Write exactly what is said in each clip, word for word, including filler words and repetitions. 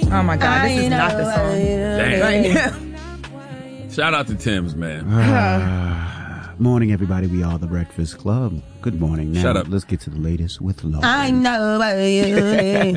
Oh my God, this I is know, not the song. Damn. Right now. Shout out to Tim's, man. Uh, morning, everybody. We are the Breakfast Club. Good morning. Now, Shut up. Let's get to the latest with Lauren. I know. The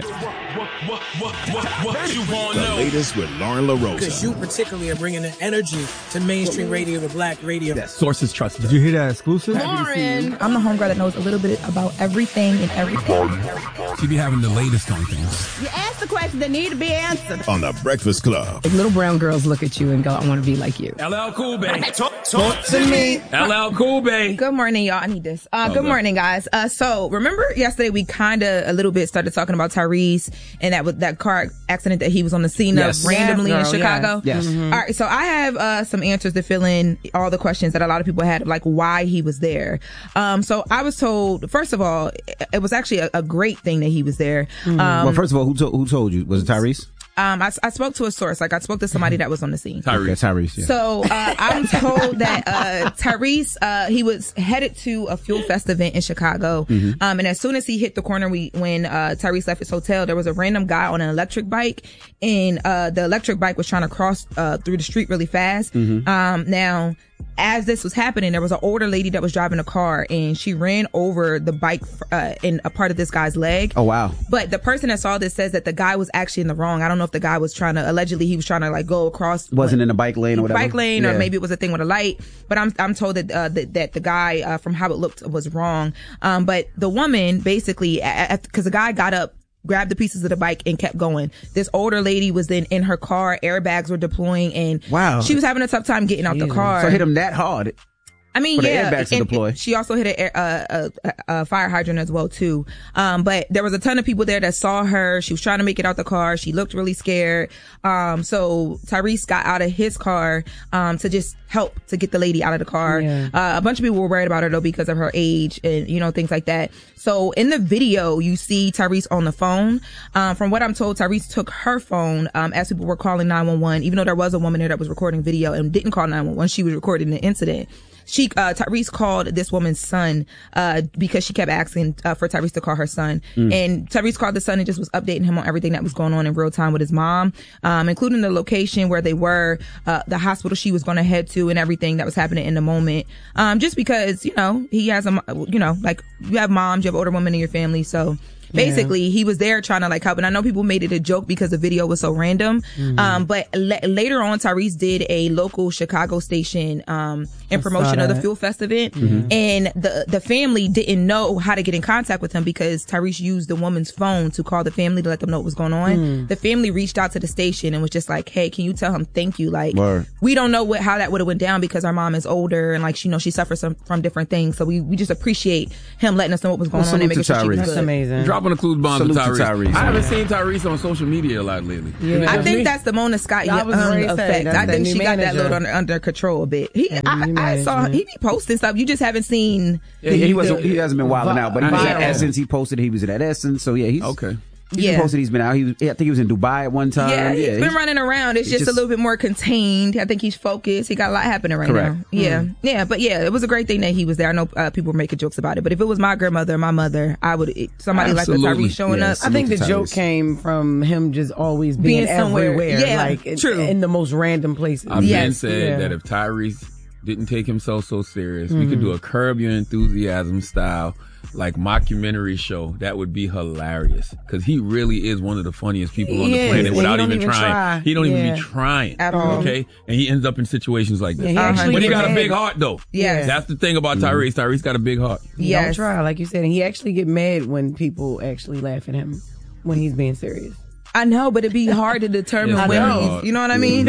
latest with Lauren LaRosa. Because you particularly are bringing the energy to mainstream radio, to black radio. Yes. Sources trusted. Did you hear that exclusive? Lauren. I'm the homegirl that knows a little bit about everything and everything. She be having the latest on things. You ask the questions that need to be answered. On the Breakfast Club. Like little brown girls look at you and go, I want to be like you. L L Cool Bay. Talk, talk to me. L L Cool Bay. Good morning, y'all. I need this. Uh, good Okay. morning, guys. Uh, so remember yesterday we kind of a little bit started talking about Tyrese and that was that car accident that he was on the scene Yes. of randomly Yes, in girl, Chicago. Yes. All right. So I have uh, some answers to fill in all the questions that a lot of people had of like why he was there. Um, so I was told, first of all, it, it was actually a, a great thing that he was there. Um, Well, first of all, who, to- who told you? Was it Tyrese? um, I, I spoke to a source. Like I spoke to somebody that was on the scene. Tyrese. Okay, Tyrese, yeah. So uh, I'm told that uh, Tyrese, uh, he was headed to a Fuel Fest event in Chicago, Mm-hmm. um, and as soon as he hit the corner, we when uh, Tyrese left his hotel, there was a random guy on an electric bike, and uh, the electric bike was trying to cross uh, through the street really fast. Mm-hmm. Um, now. As this was happening, there was an older lady that was driving a car, and she ran over the bike uh, in a part of this guy's leg. Oh, wow. But the person that saw this says that the guy was actually in the wrong. I don't know if the guy was trying to, allegedly he was trying to like go across. Wasn't in a bike lane or whatever? Bike lane, or Yeah. maybe it was a thing with a light. But I'm I'm told that uh, that, that the guy, uh, from how it looked, was wrong. Um, but the woman basically, because the guy got up, grabbed the pieces of the bike and kept going. This older lady was then in her car, airbags were deploying, and Wow. she was having a tough time getting out the car. So hit him that hard. I mean, For the yeah, airbags to and deploy. she also hit a, air- uh, a, a fire hydrant as well too. Um, but there was a ton of people there that saw her. She was trying to make it out the car. She looked really scared. Um, so Tyrese got out of his car um, to just help to get the lady out of the car. Yeah. Uh, a bunch of people were worried about her though because of her age and you know things like that. So in the video, you see Tyrese on the phone. Um, from what I'm told, Tyrese took her phone um, as people were calling nine one one. Even though there was a woman there that was recording video and didn't call nine one one, she was recording the incident. She, uh, Tyrese called this woman's son, uh, because she kept asking, uh, for Tyrese to call her son. Mm. And Tyrese called the son and just was updating him on everything that was going on in real time with his mom, um, including the location where they were, uh, the hospital she was going to head to and everything that was happening in the moment. Um, just because, you know, he has a, you know, like you have moms, you have older women in your family. So, basically, he was there trying to like help. And I know people made it a joke because the video was so random. Mm-hmm. Um, but le- later on, Tyrese did a local Chicago station, um, in promotion of the that. Fuel Fest event. Mm-hmm. And the, the family didn't know how to get in contact with him because Tyrese used the woman's phone to call the family to let them know what was going on. Mm. The family reached out to the station and was just like, hey, can you tell him thank you? Like, Word. we don't know what, how that would have went down because our mom is older and like, she, you know, she suffers some, from different things. So we, we just appreciate him letting us know what was going Well, on and salute making to sure she was Tyrese. good. That's amazing. Dropping the clues bombs Salute to to Tyrese. Tyrese, I haven't man. seen Tyrese on social media a lot lately. Yeah. I Just think me? that's the Mona Scott I was um, ready to say, effect. that's I the think new she got that manager. little under, under control a bit. He, Yeah, I, new I saw management. he be posting stuff. You just haven't seen. Yeah, he, he wasn't. He hasn't been wilding out, but he was at Viral. Essence. He posted he was at Essence. So yeah, he's Okay. He's Yeah. posted he's been out. He was, I think he was in Dubai at one time. Yeah, he's yeah, been running around. It's he's just, just- a little bit more contained. I think he's focused. He got a lot happening right Correct. now. Yeah, yeah, but yeah, it was a great thing that he was there. I know uh, people were making jokes about it, but if it was my grandmother, or my mother, I would it, somebody Absolutely. like the Tyrese showing Yes. up. I think the Salute to joke Tyrese. came from him just always being, Being somewhere. everywhere. Yeah, like in- true. in the most random places. I've Yes. been said Yeah. that if Tyrese didn't take himself so serious, we could do a Curb Your Enthusiasm style, like mockumentary show. That would be hilarious because he really is one of the funniest people on He the is, planet and without he don't even even trying. try. He don't even Yeah. be trying At all. Okay, and he ends up in situations like this. Yeah, he Uh-huh. actually But he get got a mad. big heart though. Yes. That's the thing about Tyrese. Tyrese got a big heart. He Yes. don't try, like you said. And he actually get mad when people actually laugh at him when he's being serious. I know, but it'd be hard to determine It's when very he's, hard. you know what I mean?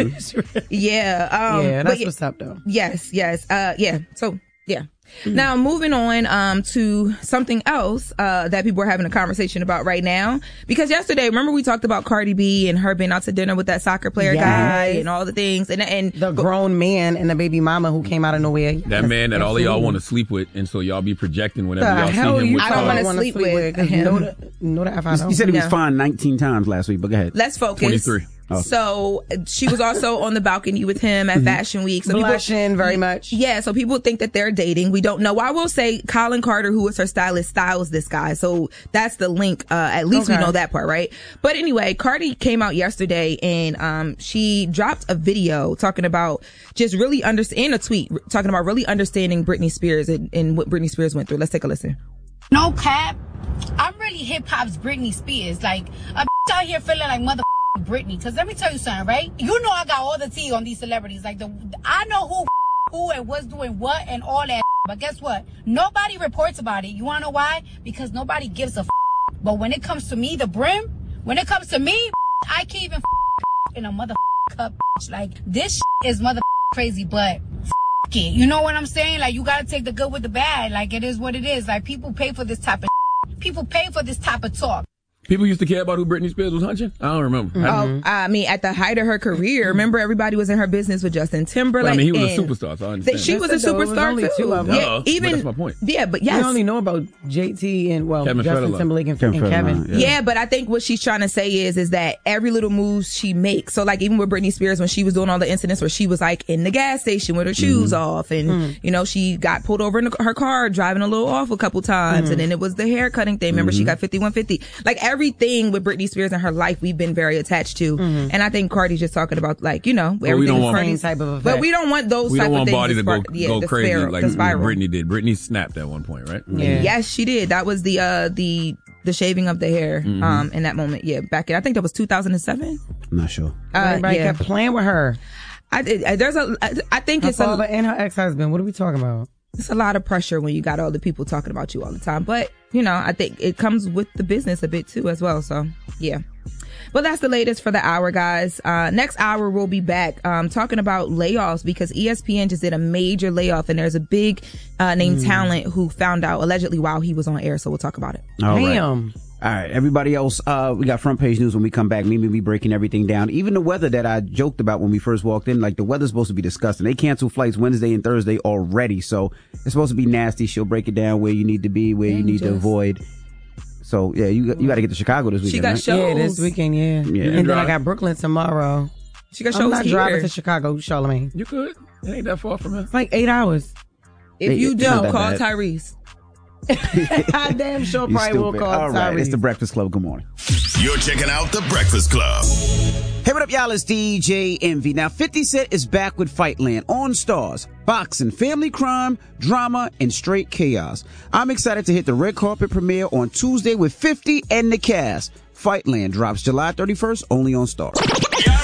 Yeah. Um, yeah, but that's yeah, what's up, though. Yes, yes. Uh, yeah. So, yeah. Now, moving on um, to something else uh, that people are having a conversation about right now. Because yesterday, remember we talked about Cardi B and her being out to dinner with that soccer player Yes. guy and all the things. And, and The grown man and the baby mama who came out of nowhere. That man that all of y'all want to sleep with, and so y'all be projecting whenever The y'all hell see him you with I don't cars. wanna wanna sleep with Cause him. Know the, know the F I You said he was No. fined nineteen times last week, but go ahead. let's focus. twenty-three. Oh. So she was also on the balcony with him at Fashion Week. So Blushing people, very much. Yeah, so people think that they're dating. We don't know. Well, I will say Colin Carter, who is her stylist, styles this guy. So that's the link. Uh, at least Okay. we know that part, right? But anyway, Cardi came out yesterday and um, she dropped a video talking about just really understand a tweet talking about really understanding Britney Spears and, and what Britney Spears went through. Let's take a listen. No cap. I'm really hip hop's Britney Spears. Like a bitch out here feeling like mother Britney. Cause let me tell you something, right? You know I got all the tea on these celebrities. Like the I know who who and what's doing what and all that. But guess what? Nobody reports about it. You wanna know why? Because nobody gives a. But when it comes to me, the brim, when it comes to me, I can't even in a mother cup. Like this is mother crazy, but it. You know what I'm saying? Like you gotta take the good with the bad. Like it is what it is. Like people pay for this type of. People pay for this type of talk. People used to care about who Britney Spears was hunching? I don't remember. Mm-hmm. I, Oh, I mean, at the height of her career, remember everybody was in her business with Justin Timberlake. I mean, he was a and superstar, so I that understand. she was a That's it, though. It was superstar only too. two of them. Yeah, Uh-oh, even but that's my point. yeah, but yes, We only know about J T and well Kevin Justin Federline. Timberlake and, Kevin and Kevin. Federline, yeah. but I think what she's trying to say is is that every little move she makes. So like even with Britney Spears when she was doing all the incidents where she was like in the gas station with her shoes off, and you know she got pulled over in the, her car driving a little off a couple times, and then it was the hair cutting thing. Remember she got fifty-one fifty. Like everything with Britney Spears in her life, we've been very attached to, and I think Cardi's just talking about like you know we everything don't with want- Cardi's Same type of but effect. we don't want those we type don't want of things Body to go, spir- yeah, go the crazy spiral- like the spiral. Britney did. Britney snapped at one point, right? Yeah. Yes, she did. That was the uh the the shaving of the hair um in that moment. Yeah, back in I think that was two thousand seven. I'm not sure. Uh, Everybody yeah. kept playing with her. I, I there's a I, I think Her it's father a and her ex-husband. What are we talking about? it's a lot of pressure when you got all the people talking about you all the time. But you know, I think it comes with the business a bit too as well. So yeah. Well, that's the latest for the hour, guys. Uh, next hour, we'll be back um, talking about layoffs because E S P N just did a major layoff, and there's a big uh, named talent who found out allegedly while he was on air. So we'll talk about it. All right. Damn. All right, everybody else, uh, we got front page news when we come back. Mimi be breaking everything down. Even the weather that I joked about when we first walked in, like the weather's supposed to be disgusting. They canceled flights Wednesday and Thursday already, so it's supposed to be nasty. She'll break it down where you need to be, where you need to avoid. So yeah, you got, you got to get to Chicago this weekend. She got right? shows. Yeah, this weekend, yeah. Yeah. And then I got Brooklyn tomorrow. She got I'm shows not here. driving to Chicago, Charlemagne. You could. It ain't that far from here. It's like eight hours. If It- you it's not don't, that call bad. Tyrese. I damn sure You probably will stupid. call All right, Tyrese. it's the Breakfast Club. Good morning. You're checking out The Breakfast Club. Hey, what up, y'all? It's D J Envy. Now, fifty Cent is back with Fightland on Stars. Boxing, family crime, drama, and straight chaos. I'm excited to hit the red carpet premiere on Tuesday with fifty and the cast. Fightland drops July thirty-first only on Stars.